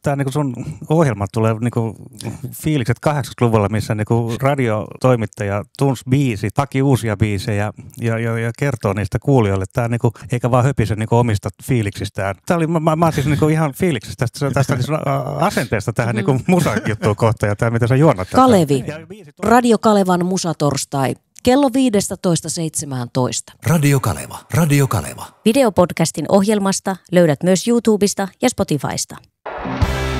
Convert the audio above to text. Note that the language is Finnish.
tää niinku sun ohjelma tulee niinku fiilikset 80-luvulla, missä niinku radiotoimittaja tunsi biisi, haki uusia biisejä ja kertoo niistä kuulijoille. Tää niinku, eikä vaan höpise niinku omista fiiliksistään. Tää oli, mä oon siis niinku ihan fiiliksistä tästä asenteesta tähän niinku musajuttuun kohtaan ja tää mitä sä juonnat. Kalevi. Radio Kalevan musatorstai. Kello 15.17. Radio Kaleva. Radio Kaleva. Videopodcastin ohjelmasta löydät myös YouTubesta ja Spotifysta.